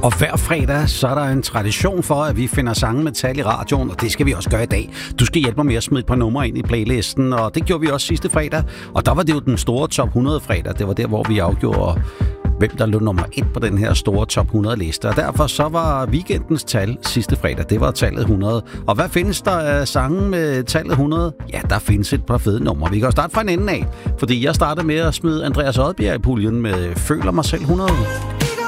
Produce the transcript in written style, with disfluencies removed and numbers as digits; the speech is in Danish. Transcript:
Og hver fredag, så er der en tradition for, at vi finder sange med tal i radioen, og det skal vi også gøre i dag. Du skal hjælpe mig med at smide et par numre ind i playlisten, og det gjorde vi også sidste fredag. Og der var det jo den store top 100 fredag. Det var der, hvor vi afgjorde, hvem der lå nummer 1 på den her store top 100 liste. Og derfor så var weekendens tal sidste fredag, det var tallet 100. Og hvad findes der af sange med tallet 100? Ja, der findes et par fede numre. Vi kan jo starte fra en ende af, fordi jeg startede med at smide Andreas Odbjerg i puljen med Føler mig selv 100.